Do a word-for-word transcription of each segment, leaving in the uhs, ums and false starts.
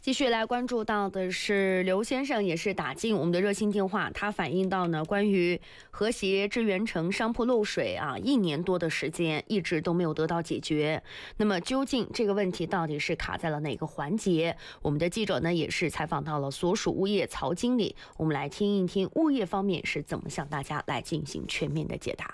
继续来关注到的是刘先生也是打进我们的热线电话，他反映到呢关于和谐致源城商铺漏水啊，一年多的时间一直都没有得到解决。那么究竟这个问题到底是卡在了哪个环节？我们的记者呢也是采访到了所属物业曹经理，我们来听一听物业方面是怎么向大家来进行全面的解答。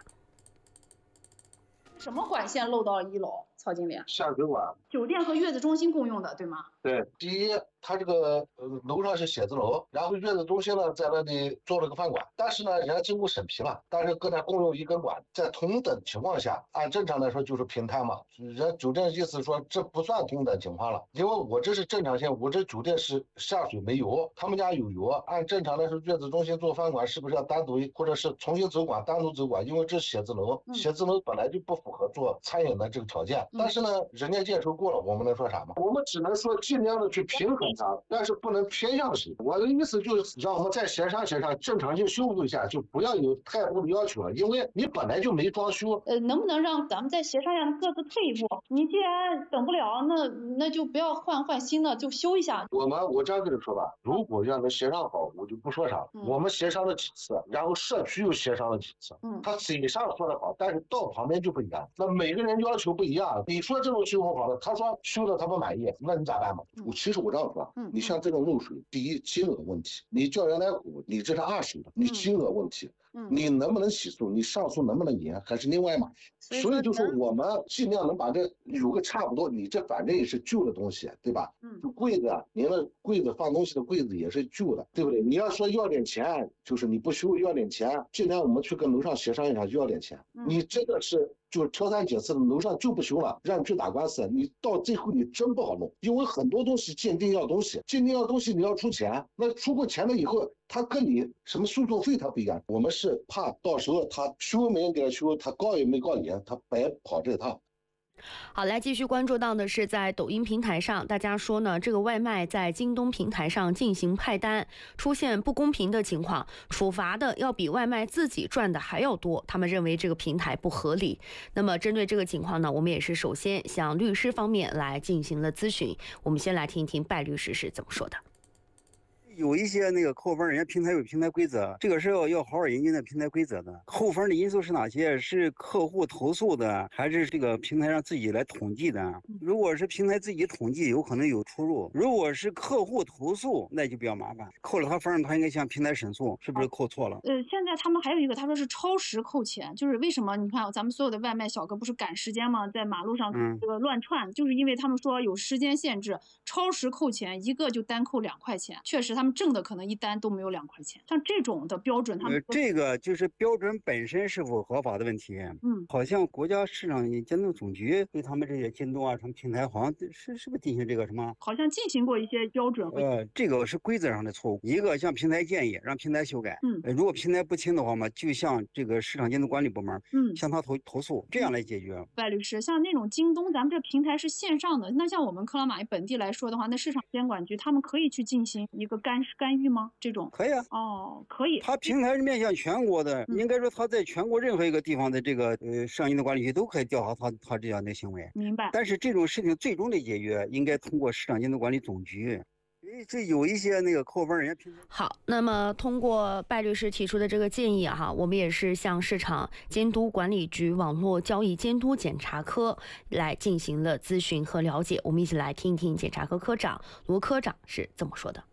什么管线漏到了一楼？曹经理， 下水管， 酒店和月子中心共用的，对吗？ 对，第一，它这个呃楼上是写字楼，然后月子中心呢在那里做了个饭馆，但是呢，人家经过审批了，但是跟他共用一根管，在同等情况下，按正常来说就是平摊嘛。人家酒店意思说这不算同等情况了，因为我这是正常线，我这酒店是下水没油，他们家有油，按正常来说月子中心做饭馆是不是要单独或者是重新走管单独走管？因为这是写字楼， 嗯、 写字楼本来就不符合做餐饮的这个条件，嗯、但是呢，人家验收过了，我们能说啥吗？我们只能说尽量的去平衡它，但是不能偏向谁。我的意思就是让我们再协商协商，正常性修复一下，就不要有太多的要求了，因为你本来就没装修。 呃，能不能让咱们再协商一下，各自退一步？你既然等不了，那那就不要换换新的，就修一下。 我们我这样跟你说吧，如果要能协商好，我就不说啥了。嗯、我们协商了几次，然后社区又协商了几次，嗯，他嘴上说的好，但是到旁边就不一样。那每个人要求不一样，你说这种修复好了，他说修的他不满意，那你咋办嘛？我、嗯、其实我这样说，嗯，你像这种漏水，第一金额问题，你叫人来补，你这是二手的，你金额问题。嗯，你能不能起诉？你上诉能不能赢？还是另外一码事。所以就是我们尽量能把这有个差不多。你这反正也是旧的东西，对吧？嗯，就柜子，您的柜子放东西的柜子也是旧的，对不对？你要说要点钱，就是你不修要点钱，尽量我们去跟楼上协商一下，就要点钱。嗯、你这个是就是挑三拣四的，楼上就不修了，让你去打官司，你到最后你真不好弄，因为很多东西鉴定要东西，鉴定要东西你要出钱，那出过钱了以后。他跟你什么诉讼费他不一样，我们是怕到时候他修没人给他修，他告也没告你，他白跑这趟。 好，来继续关注到的是在抖音平台上，大家说呢，这个外卖在京东平台上进行派单，出现不公平的情况，处罚的要比外卖自己赚的还要多，他们认为这个平台不合理。那么针对这个情况呢，我们也是首先向律师方面来进行了咨询，我们先来听一听拜律师是怎么说的。 有一些那个扣分，人家平台有平台规则，这个是要要好好引进的平台规则的。扣分的因素是哪些？是客户投诉的，还是这个平台上自己来统计的？如果是平台自己统计，有可能有出入；如果是客户投诉，那就比较麻烦。扣了他分，他应该向平台申诉，是不是扣错了？ 呃，现在他们还有一个，他说是超时扣钱，就是为什么？你看咱们所有的外卖小哥不是赶时间吗？在马路上这个乱窜，嗯、就是因为他们说有时间限制，超时扣钱，一个就单扣两块钱，确实他们。他们挣的可能一单都没有两块钱，像这种的标准，他们、 呃、这个就是标准本身是否合法的问题。嗯，好像国家市场监督总局对他们这些京东啊什么平台，好像是是不是进行这个什么？ 好像进行过一些标准。 呃，这个是规则上的错误。一个向平台建议，让平台修改。嗯、呃，如果平台不听的话嘛，就向这个市场监督管理部门，嗯，向他投投诉，这样来解决。 白律师，像那种京东，咱们这平台是线上的，那像我们克拉玛依本地来说的话，那市场监管局他们可以去进行一个干干预吗？这种可以啊。 哦，可以。 它平台是面向全国的，嗯、应该说它在全国任何一个地方的这个呃市场监督管理局都可以调查它它这样的行为。 明白。 但是这种事情最终的解决应该通过市场监督管理总局。这有一些那个扣分人家平台。 好，那么通过拜律师提出的这个建议哈，我们也是向市场监督管理局网络交易监督检查科来进行了咨询和了解。我们一起来听一听检查科科长罗科长是怎么说的。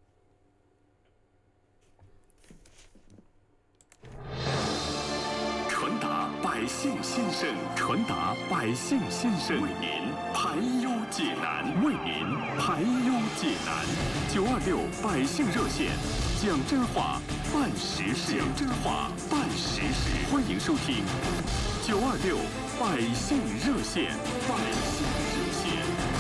传达百姓心声，传达百姓心声，为您排忧解难，为您排忧解难。九二六百姓热线，讲真话，办实事，讲真话，办实事。欢迎收听九二六百姓热线，百姓热线。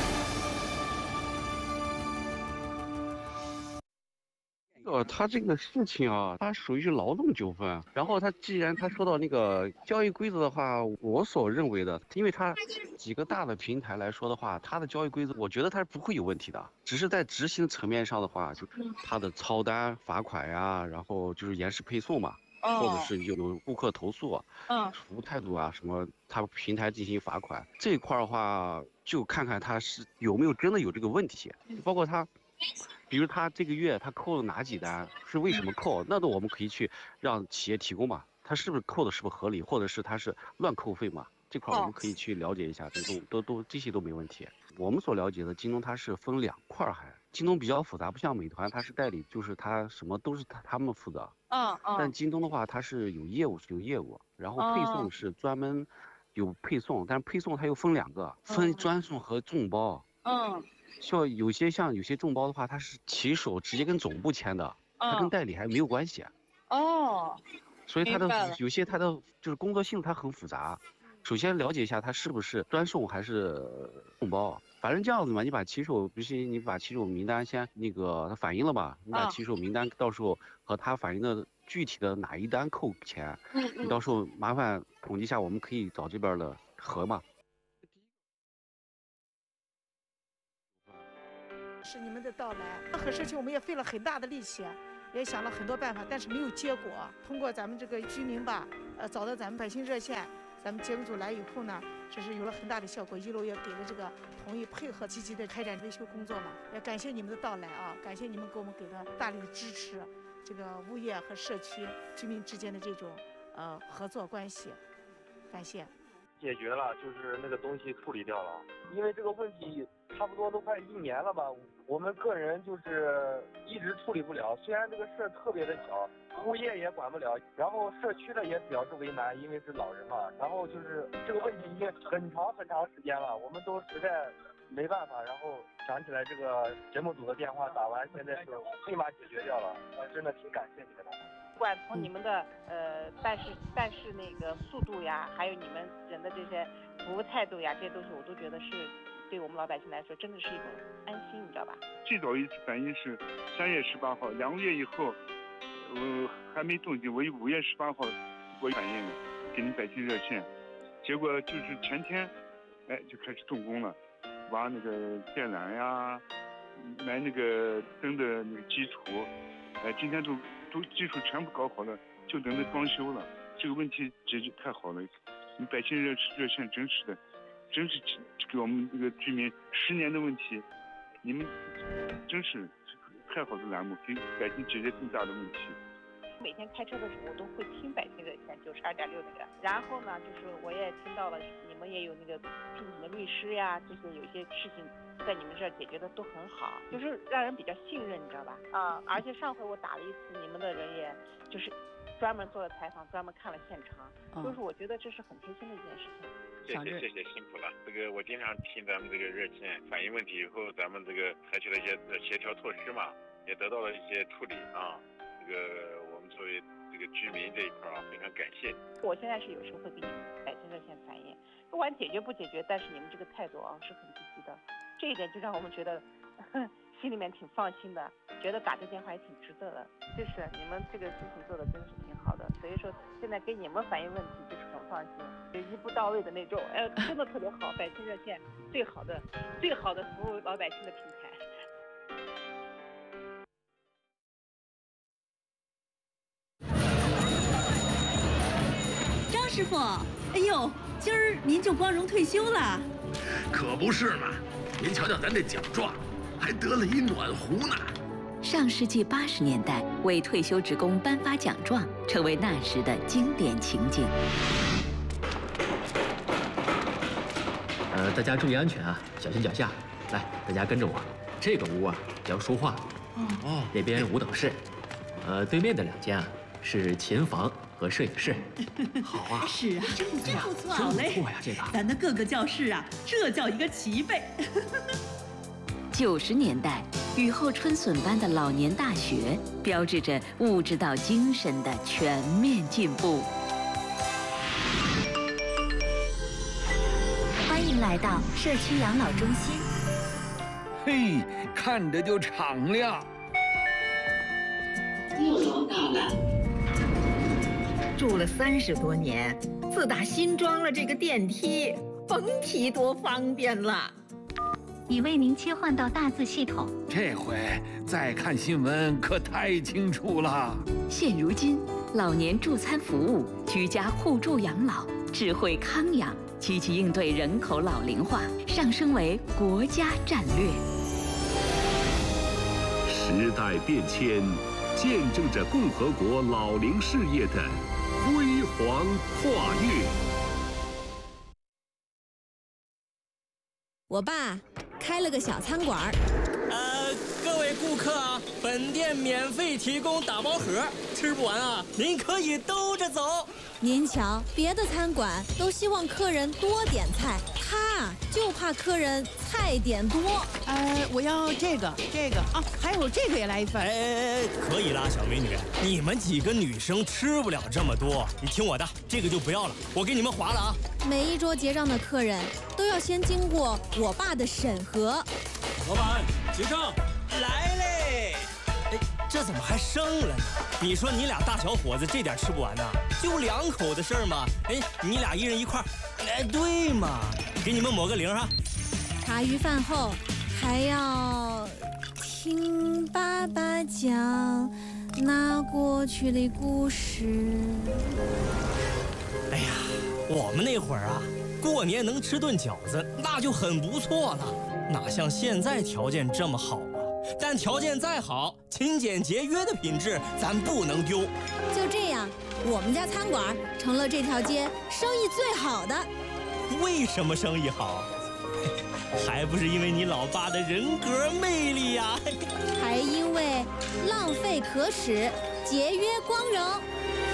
呃，他这个事情啊，它属于是劳动纠纷。然后他既然他说到那个交易规则的话，我所认为的，因为他几个大的平台来说的话，它的交易规则，我觉得它是不会有问题的。只是在执行层面上的话，就它的操单、罚款呀，然后就是延时配送嘛。 哦、或者是有有顾客投诉， 嗯， 服务态度啊什么，他平台进行罚款这一块的话，就看看他是有没有真的有这个问题，包括他。比如他这个月他扣了哪几单，是为什么扣？那都我们可以去让企业提供嘛，他是不是扣的是不是合理，或者是他是乱扣费嘛？这块我们可以去了解一下，这都都都这些都没问题。我们所了解的京东它是分两块，还京东比较复杂，不像美团它是代理，就是它什么都是他他们负责。 嗯嗯。 但京东的话，它是有业务是有业务，然后配送是专门有配送，但是配送它又分两个，分专送和众包。嗯。像有些像有些众包的话，它是骑手直接跟总部签的，它跟代理还没有关系。 哦， 所以它的有些它的就是工作性它很复杂。首先了解一下它是不是专送还是众包，反正这样子嘛，你把骑手不是你把骑手名单先那个他反映了吧，你把骑手名单到时候和他反映的具体的哪一单扣钱，你到时候麻烦统计一下，我们可以找这边的核嘛。 是你们的到来，和社区我们也费了很大的力气，也想了很多办法，但是没有结果。通过咱们这个居民吧，呃，找到咱们百姓热线，咱们节目组来以后呢，这是有了很大的效果。一楼也给了这个同意配合，积极的开展维修工作嘛。也感谢你们的到来啊，感谢你们给我们给的大力的支持，这个物业和社区居民之间的这种呃合作关系，感谢。 解决了，就是那个东西处理掉了，因为这个问题差不多都快一年了吧，我们个人就是一直处理不了。虽然这个事儿特别的小，物业也管不了，然后社区的也表示为难，因为是老人嘛。然后就是这个问题已经很长很长时间了，我们都实在没办法，然后想起来这个节目组的电话打完，现在是立马解决掉了，真的挺感谢你们的。 不管从你们的呃办事办事那个速度呀，还有你们人的这些服务态度呀，这些东西我都觉得是对我们老百姓来说真的是一种安心，你知道吧？ 最早一次反应是三月十八号，两个月以后，我还没动静，我五月十八号我反应给你百姓热线，结果就是前天，哎就开始动工了，挖那个电缆呀，埋那个灯的那个基础，哎今天都。都技术全部搞好了，就等着装修了。这个问题解决太好了，你百姓热热线真是的，真是给我们这个居民十年的问题，你们真是太好的栏目，给百姓解决更大的问题。 每天开车的时候我都会听百姓热线九十二点六那个，然后呢，就是我也听到了你们也有那个聘请的律师呀，这些有一些事情。在你们这儿解决的都很好，就是让人比较信任，你知道吧？啊，而且上回我打了一次，你们的人也就是专门做了采访，专门看了现场，嗯、就是我觉得这是很贴心的一件事情。 谢谢谢谢，辛苦了。这个我经常听咱们这个热线反映问题以后，咱们这个采取了一些协调措施嘛，也得到了一些处理啊。这个我们作为这个居民这一块啊，非常感谢。 我现在是有时候会给你们百姓热线反映，不管解决不解决，但是你们这个态度啊是很积极的。这一点就让我们觉得呵心里面挺放心的，觉得打这电话也挺值得的。就是你们这个事情做的真是挺好的，所以说现在给你们反映问题就是很放心，就一步到位的那种，哎，真的特别好。百姓热线最好的、最好的服务老百姓的平台。 张师傅，哎呦，今儿您就光荣退休了？ 可不是嘛。您瞧瞧咱这奖状，还得了一暖壶呢。 上世纪八十年代，为退休职工颁发奖状，成为那时的经典情景。 呃，大家注意安全啊，小心脚下。来，大家跟着我。这个屋啊叫书画，哦，那边舞蹈室，呃，对面的两间啊是琴房和摄影室。 好啊， 是啊，真不错，真不错，好嘞， 不错呀，这个咱的各个教室啊，这叫一个齐备。 九十年代，雨后春笋般的老年大学，标志着物质到精神的全面进步。 欢迎来到社区养老中心。 嘿，看着就敞亮。 六楼到了。 住了三十多年，自打新装了这个电梯，甭提多方便了。 已为您切换到大字系统。 这回再看新闻可太清楚了。 现如今， 老年助餐服务、居家互助养老、智慧康养，积极应对人口老龄化，上升为国家战略。 时代变迁，见证着共和国老龄事业的辉煌跨越。 我爸开了个小餐馆。 呃，各位顾客啊，本店免费提供打包盒，吃不完啊，您可以兜着走。 您瞧，别的餐馆都希望客人多点菜，他就怕客人菜点多。 呃，我要这个，这个啊，还有这个也来一份。 哎哎哎，可以啦，小美女，你们几个女生吃不了这么多，你听我的，这个就不要了，我给你们划了啊。 每一桌结账的客人都要先经过我爸的审核。 老板，结账。来嘞！哎，这怎么还剩了呢？你说你俩大小伙子这点吃不完呐？就两口的事儿嘛。哎，你俩一人一块，哎，对嘛，给你们抹个零哈。 茶余饭后还要听爸爸讲那过去的故事。 哎呀，我们那会儿啊，过年能吃顿饺子那就很不错了，哪像现在条件这么好啊？但条件再好，勤俭节约的品质咱不能丢。 就这样，我们家餐馆成了这条街生意最好的。 为什么生意好？还不是因为你老爸的人格魅力呀、啊！ 还因为浪费可耻，节约光荣。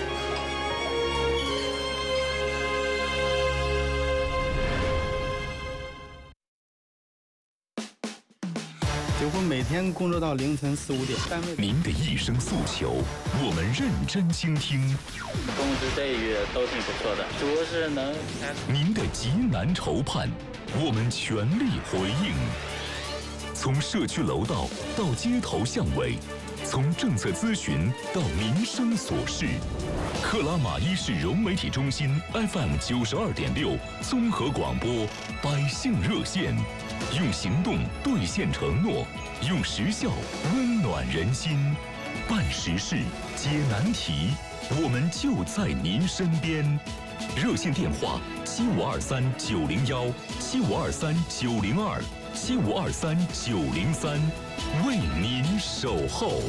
几乎每天工作到凌晨四五点。单位您的一声诉求，我们认真倾听。 工资待遇都挺不错的，主要是能。 您的急难愁盼，我们全力回应。从社区楼道到街头巷尾，从政策咨询到民生琐事，克拉玛依市融媒体中心 F M 九十二点六综合广播百姓热线。用行动兑现承诺，用实效温暖人心，办实事解难题，我们就在您身边。热线电话：七五二三九零幺，七五二三九零二，七五二三九零三，为您守候。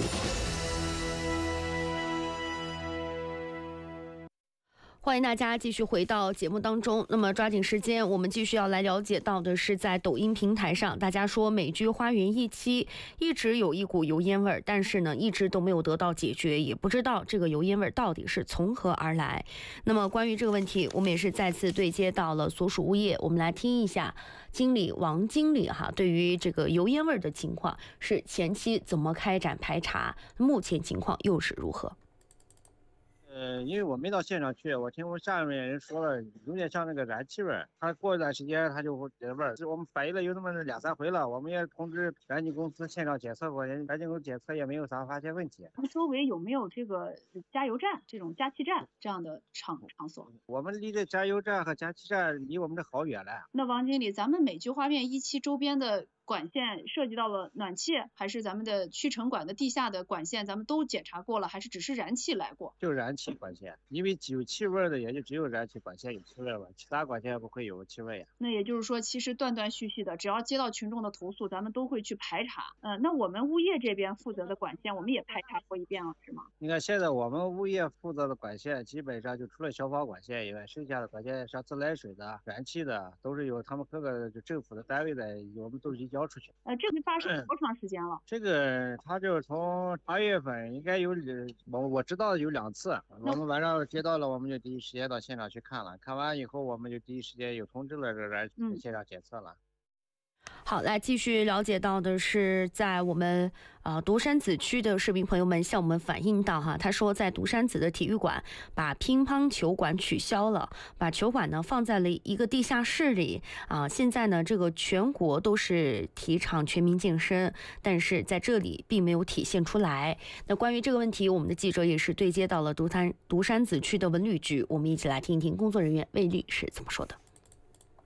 欢迎大家继续回到节目当中。那么抓紧时间，我们继续要来了解到的是，在抖音平台上，大家说美居花园一期一直有一股油烟味，但是呢，一直都没有得到解决，也不知道这个油烟味到底是从何而来。那么关于这个问题，我们也是再次对接到了所属物业，我们来听一下经理王经理哈，对于这个油烟味的情况是前期怎么开展排查，目前情况又是如何？ 呃，因为我没到现场去，我听我下面人说了，有点像那个燃气味儿。它过一段时间它就会有味儿。我们反映了有那么两三回了，我们也通知燃气公司现场检测过，燃气公司检测也没有啥发现问题。 我们周围有没有这个加油站、这种加气站这样的场场所？ 我们离这加油站和加气站离我们这好远了。 那王经理，咱们美居花园一期周边的管线涉及到了暖气，还是咱们的驱尘管的地下的管线，咱们都检查过了，还是只是燃气来过？ 就燃气管线，因为有气味的也就只有燃气管线有气味吧，其他管线不会有气味呀。 那也就是说，其实断断续续的，只要接到群众的投诉，咱们都会去排查。嗯、呃，那我们物业这边负责的管线，我们也排查过一遍了，是吗？ 你看现在我们物业负责的管线，基本上就除了消防管线以外，剩下的管线像自来水的、燃气的，都是由他们各个就政府的单位的，我们都移交出去。 呃，这个发生多长时间了？ 嗯、这个他就是从八月份应该有，我我知道有两次，我们晚上接到了，我们就第一时间到现场去看了，看完以后我们就第一时间有通知了这燃气现场检测了。嗯好，来继续了解到的是，在我们呃独山子区的市民朋友们向我们反映到哈，他说在独山子的体育馆把乒乓球馆取消了，把球馆呢放在了一个地下室里啊、呃。现在呢，这个全国都是提倡全民健身，但是在这里并没有体现出来。那关于这个问题，我们的记者也是对接到了独山独山子区的文旅局，我们一起来听一听工作人员魏律是怎么说的。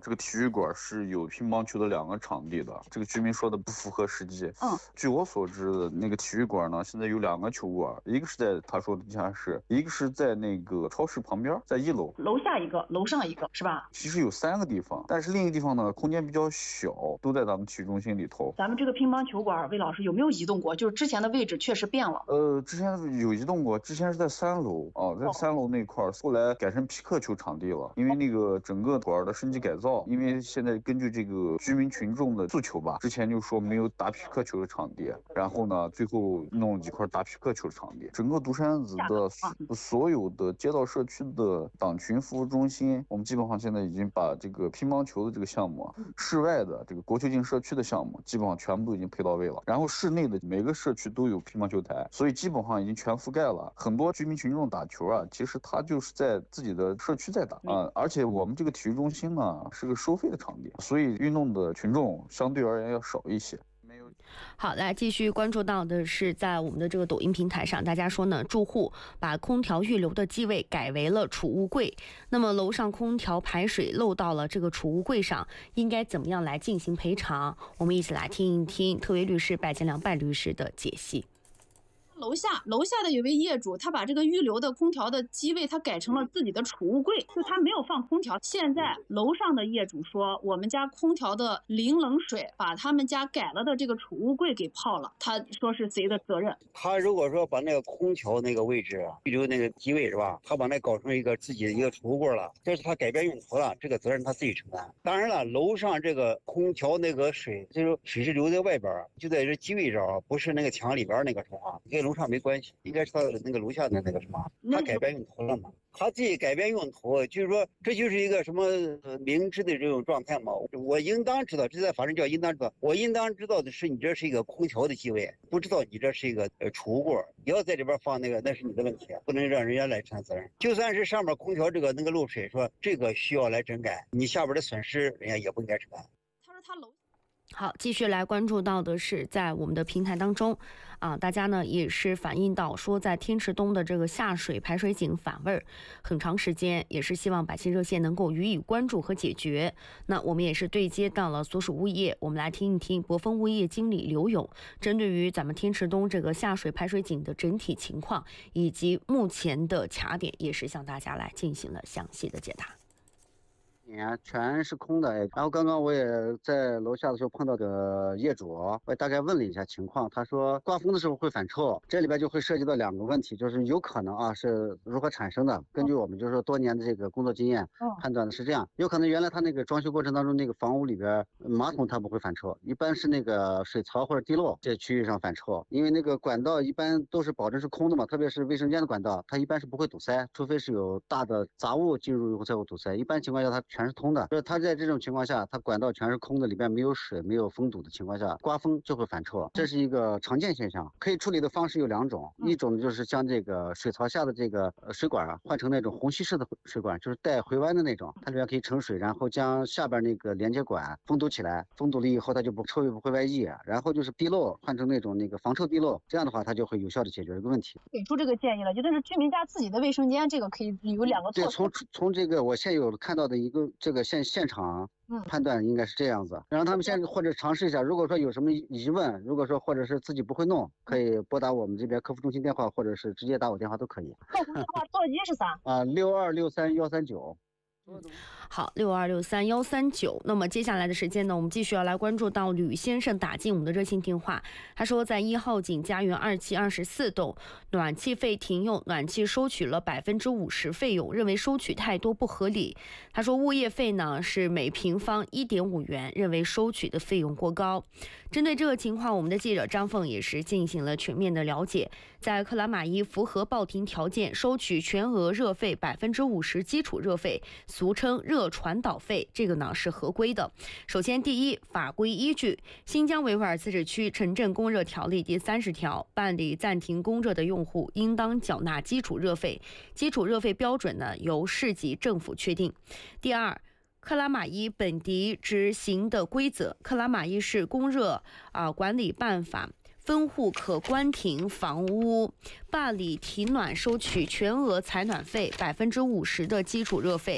这个体育馆是有乒乓球的两个场地的，这个居民说的不符合实际。 嗯， 据我所知的那个体育馆呢，现在有两个球馆，一个是在他说的地下室，一个是在那个超市旁边，在一楼。 楼下一个，楼上一个，是吧？ 其实有三个地方，但是另一个地方呢，空间比较小，都在咱们体育中心里头。 咱们这个乒乓球馆，魏老师有没有移动过？就是之前的位置确实变了。 呃，之前有移动过，之前是在三楼啊，在三楼那块儿，后来改成匹克球场地了，因为那个整个馆的升级改造，因为现在根据这个居民群众的诉求吧，之前就说没有打匹克球的场地，然后呢，最后弄了几块打匹克球的场地。整个独山子的所有的街道社区的党群服务中心，我们基本上现在已经把这个乒乓球的这个项目，室外的这个国球径社区的项目，基本上全部都已经配到位了。然后室内的每个社区都有乒乓球台，所以基本上已经全覆盖了。很多居民群众打球啊，其实他就是在自己的社区在打啊，而且我们这个体育中心呢是个收费的场地，所以运动的群众相对而言要少一些。 好，来继续关注到的是，在我们的这个抖音平台上，大家说呢，住户把空调预留的机位改为了储物柜，那么楼上空调排水漏到了这个储物柜上，应该怎么样来进行赔偿？我们一起来听一听特约律师拜建良拜律师的解析。 楼下楼下的有位业主，他把这个预留的空调的机位，他改成了自己的储物柜，就他没有放空调。现在楼上的业主说，我们家空调的零冷水把他们家改了的这个储物柜给泡了，他说是谁的责任？ 他如果说把那个空调那个位置预留那个机位是吧，他把那搞成一个自己的一个储物柜了，这是他改变用途了，这个责任他自己承担。当然了，楼上这个空调那个水，就是水是流在外边，就在这机位上，不是那个墙里边那个情况，跟楼上没关系，应该是他的那个楼下的那个什么，他改变用途了嘛？他自己改变用途，就是说这就是一个什么明知的这种状态嘛？我应当知道，这在法律叫应当知道，我应当知道的是你这是一个空调的机位，不知道你这是一个呃储物柜，你要在里边放那个，那是你的问题，不能让人家来承担责任。就算是上面空调这个那个漏水，说这个需要来整改，你下边的损失人家也不应该承担。 他说他楼。 好，继续来关注到的是，在我们的平台当中，啊，大家呢也是反映到说，在天池东的这个下水排水井反味儿很长时间，也是希望百姓热线能够予以关注和解决。那我们也是对接到了所属物业，我们来听一听博丰物业经理刘勇针对于咱们天池东这个下水排水井的整体情况以及目前的卡点，也是向大家来进行了详细的解答。 全是空的，然后刚刚我也在楼下的时候碰到个业主，我也大概问了一下情况，他说刮风的时候会反臭，这里边就会涉及到两个问题，就是有可能啊是如何产生的，根据我们就是说多年的这个工作经验判断的是这样，有可能原来他那个装修过程当中那个房屋里边马桶它不会反臭，一般是那个水槽或者地漏这区域上反臭，因为那个管道一般都是保证是空的嘛，特别是卫生间的管道，它一般是不会堵塞，除非是有大的杂物进入以后才会堵塞，一般情况下它全是通的，就是它在这种情况下，它管道全是空的，里边没有水没有封堵的情况下，刮风就会反臭，这是一个常见现象。可以处理的方式有两种，一种就是将这个水槽下的这个水管啊换成那种虹吸式的水管，就是带回弯的那种，它里面可以盛水，然后将下边那个连接管封堵起来，封堵了以后它就不臭也不会外溢，然后就是地漏换成那种那个防臭地漏，这样的话它就会有效的解决这个问题。 给出这个建议了，就但是居民家自己的卫生间这个可以有两个措施。 对，从从这个我现有看到的一个这个现现场判断应该是这样子，让他们先或者尝试一下，如果说有什么疑问，如果说或者是自己不会弄，可以拨打我们这边客服中心电话，或者是直接打我电话都可以。 客服电话座机是啥？ 啊，六二六三幺三九。 好，六二六三幺三九。那么接下来的时间呢，我们继续要来关注到吕先生打进我们的热线电话。他说，在一号井家园二期二十四栋，暖气费停用，暖气收取了百分之五十费用，认为收取太多不合理。他说，物业费呢是每平方一点五元，认为收取的费用过高。针对这个情况，我们的记者张凤也是进行了全面的了解。在克拉玛依符合报停条件，收取全额热费百分之五十基础热费，俗称热传导费，这个呢是合规的。首先，第一，法规依据《新疆维吾尔自治区城镇供热条例》第三十条，办理暂停供热的用户应当缴纳基础热费，基础热费标准呢由市级政府确定。第二，克拉玛依本地执行的规则，克拉玛依市供热啊管理办法。分户可关停房屋办理提暖，收取全额采暖费百分之五十的基础热费，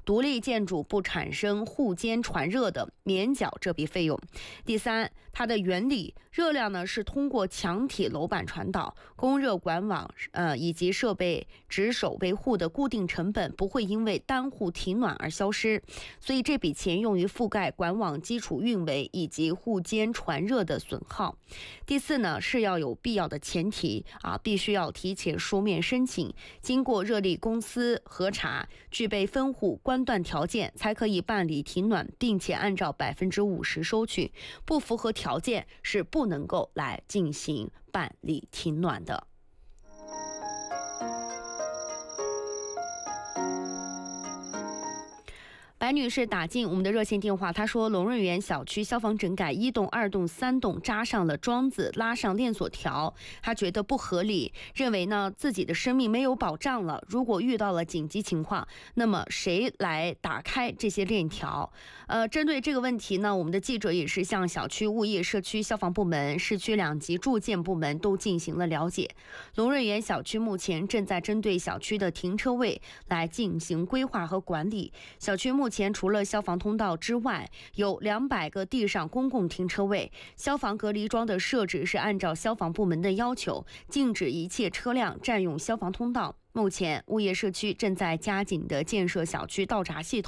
独立建筑不产生互间传热的，免缴这笔费用。第三，它的原理，热量呢是通过墙体楼板传导，供热管网呃以及设备值守维护的固定成本不会因为单户停暖而消失，所以这笔钱用于覆盖管网基础运维以及互间传热的损耗。第四呢，是要有必要的前提啊，必须要提前书面申请，经过热力公司核查，具备分户关断条件，才可以办理停暖，并且按照百分之五十收取，不符合条件是不能够来进行办理停暖的。白女士打进我们的热线电话，她说龙润园小区消防整改一栋、二栋、三栋扎上了桩子，拉上链锁条，她觉得不合理，认为呢自己的生命没有保障了。如果遇到了紧急情况，那么谁来打开这些链条？呃，针对这个问题呢，我们的记者也是向小区物业、社区消防部门、市区两级住建部门都进行了了解。龙润园小区目前正在针对小区的停车位来进行规划和管理。小区目前前除了消防通道之外，有两百个地上公共停车位。消防隔离桩的设置是按照消防部门的要求，禁止一切车辆占用消防通道。目前，物业社区正在加紧的建设小区倒闸系统。